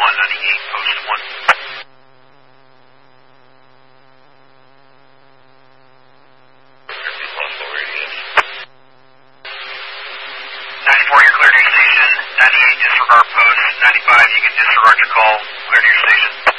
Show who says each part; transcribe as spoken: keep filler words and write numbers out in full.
Speaker 1: one, ninety-eight, post one.
Speaker 2: Possible radius.
Speaker 1: ninety-four, you're clear to your station. ninety-eight, disregard post. ninety-five, you can disregard your call. Clear to your station.